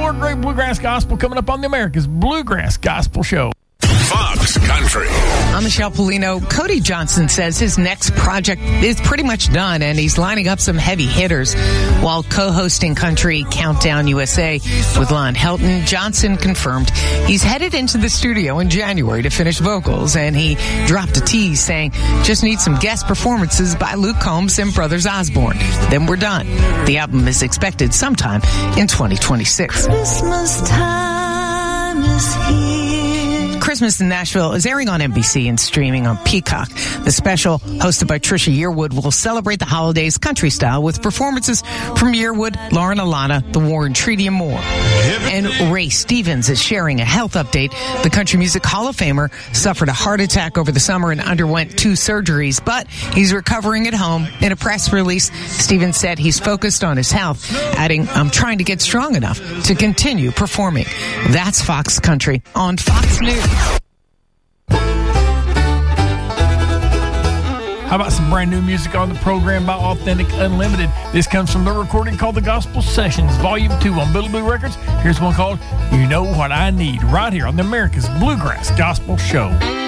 more great bluegrass gospel coming up on the America's Bluegrass Gospel Show. Fox Country. I'm Michelle Polino. Cody Johnson says his next project is pretty much done, and he's lining up some heavy hitters while co-hosting Country Countdown USA with Lon Helton. Johnson confirmed he's headed into the studio in January to finish vocals, and he dropped a tease saying, just need some guest performances by Luke Combs and Brothers Osborne. Then we're done. The album is expected sometime in 2026. Christmas time is here. Christmas in Nashville is airing on NBC and streaming on Peacock. The special, hosted by Trisha Yearwood, will celebrate the holidays country style with performances from Yearwood, Lauren Alana, The Warren Treaty, and more. And Ray Stevens is sharing a health update. The Country Music Hall of Famer suffered a heart attack over the summer and underwent 2 surgeries, but he's recovering at home. In a press release, Stevens said he's focused on his health, adding, I'm trying to get strong enough to continue performing. That's Fox Country on Fox News. How about some brand new music on the program by Authentic Unlimited? This comes from the recording called The Gospel Sessions, Volume 2 on Billy Blue Records. Here's one called You Know What I Need, right here on the America's Bluegrass Gospel Show.